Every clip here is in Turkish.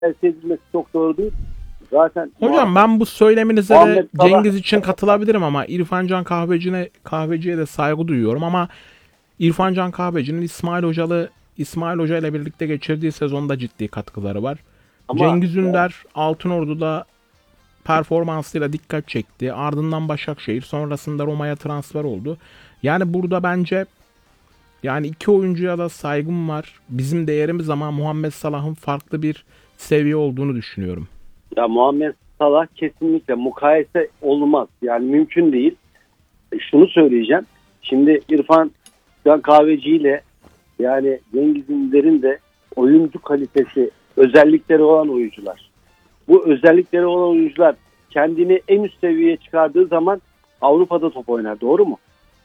edilmesi çok doğru değil. Zaten Hocam ben bu söyleminize de Muhammed Salah Cengiz için katılabilirim ama İrfan Can Kahveci'ye de saygı duyuyorum ama İrfan Can Kahveci'nin İsmail Hoca ile birlikte geçirdiği sezonda ciddi katkıları var. ama Cengiz Ünder Altınordu'da performansıyla dikkat çekti. Ardından Başakşehir, sonrasında Roma'ya transfer oldu. Yani burada bence yani iki oyuncuya da saygım var. Bizim değerimiz ama Muhammed Salah'ın farklı bir seviye olduğunu düşünüyorum. ya Muhammed Salah kesinlikle mukayese olmaz. Yani mümkün değil. Şunu söyleyeceğim. Şimdi İrfan Can Kahveci ile yani Cengiz Ünder'in de oyuncu kalitesi, özellikleri olan oyuncular. Bu özellikleri olan oyuncular kendini en üst seviyeye çıkardığı zaman Avrupa'da top oynar. Doğru mu?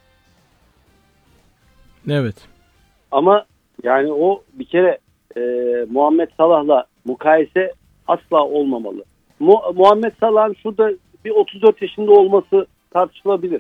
Evet. Ama yani o bir kere Muhammed Salah'la mukayese asla olmamalı. Muhammed Salah'ın şurada bir 34 yaşında olması tartışılabilir.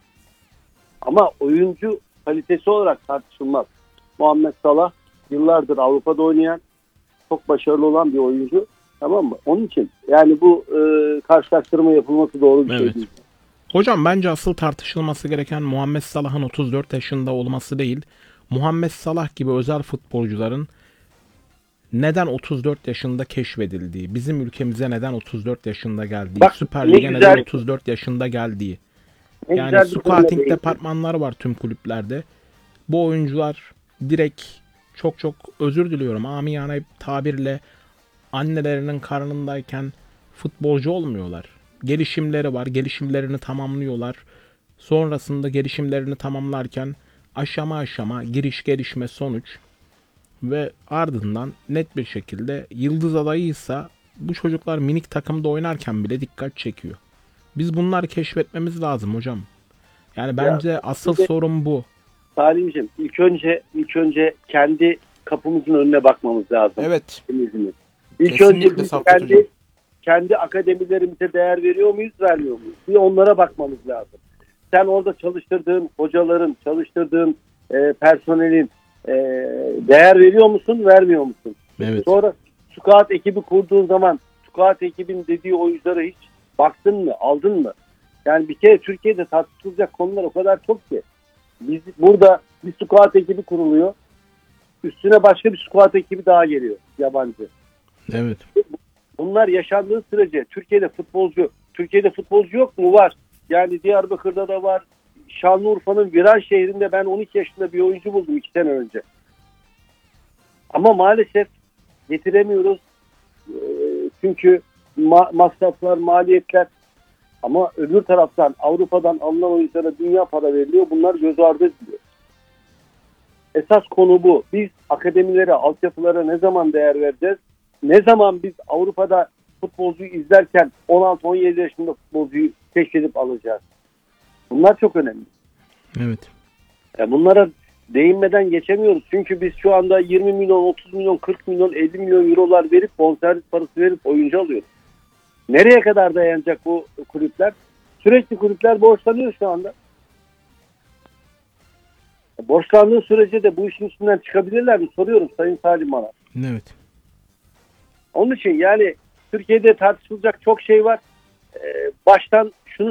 Ama oyuncu kalitesi olarak tartışılmaz. Muhammed Salah yıllardır Avrupa'da oynayan, çok başarılı olan bir oyuncu. Tamam mı? Onun için yani bu karşılaştırma yapılması doğru bir şey Evet. değil. Hocam bence asıl tartışılması gereken Muhammed Salah'ın 34 yaşında olması değil. Muhammed Salah gibi özel futbolcuların neden 34 yaşında keşfedildiği, bizim ülkemize neden 34 yaşında geldiği, Bak Süper ne Lig'e neden güzel, 34 yaşında geldiği. ne Yani güzel bir konuya scouting değindin. departmanları var tüm kulüplerde. Bu oyuncular direkt çok özür diliyorum amiyane tabirle annelerinin karnındayken futbolcu olmuyorlar. Gelişimleri var, gelişimlerini tamamlıyorlar. Sonrasında gelişimlerini tamamlarken aşama aşama giriş gelişme sonuç ve ardından net bir şekilde yıldız adayıysa bu çocuklar minik takımda oynarken bile dikkat çekiyor. Biz bunları keşfetmemiz lazım hocam. Yani Ya bence asıl şimdi sorun bu. Salimciğim ilk önce kendi kapımızın önüne bakmamız lazım. Evet. Temizliğini. İlk önce Kesinlikle biz Saffet hocam. kendi akademilerimize değer veriyor muyuz, vermiyor muyuz? Bir onlara bakmamız lazım. Sen orada çalıştırdığın hocaların, çalıştırdığın personelin e, değer veriyor musun, vermiyor musun? Evet. Sonra scout ekibi kurduğun zaman scout ekibin dediği oyunculara hiç baktın mı, aldın mı? Yani bir kere Türkiye'de tartışılacak konular o kadar çok ki. Biz burada bir squad ekibi kuruluyor. Üstüne başka bir squad ekibi daha geliyor, yabancı. Evet. Bunlar yaşandığı sürece Türkiye'de futbolcu yok mu? Var. Yani Diyarbakır'da da var. Şanlıurfa'nın Viran şehrinde ben 12 yaşında bir oyuncu buldum 2 sene önce. Ama maalesef getiremiyoruz. Çünkü masraflar, maliyetler. Ama öbür taraftan Avrupa'dan alınan oyunculara dünya para veriliyor. Bunlar göz ardı ediliyor. Esas konu bu. Biz akademilere, altyapılara ne zaman değer vereceğiz? Ne zaman biz Avrupa'da futbolcuyu izlerken 16-17 yaşında futbolcuyu keşfedip alacağız? Bunlar çok önemli. Evet. Bunlara değinmeden geçemiyoruz. Çünkü biz şu anda 20 milyon, 30 milyon, 40 milyon, 50 milyon eurolar verip bonservis parası verip oyuncu alıyoruz. Nereye kadar dayanacak bu kulüpler? Sürekli kulüpler borçlanıyor şu anda. Borçlandığı sürece de bu işin üstünden çıkabilirler mi? Soruyorum Sayın Salim bana. Evet. Onun için yani Türkiye'de tartışılacak çok şey var. Baştan şunu